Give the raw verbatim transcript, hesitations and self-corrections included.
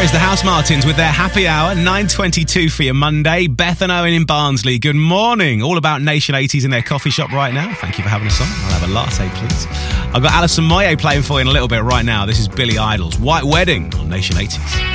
There is the House Martins with their happy hour, nine twenty-two for your Monday. Beth and Owen in Barnsley, good morning. All about Nation eighties in their coffee shop right now. Thank you for having us on. I'll have a latte, please. I've got Alison Moyet playing for you in a little bit right now. This is Billy Idol's White Wedding on Nation eighties.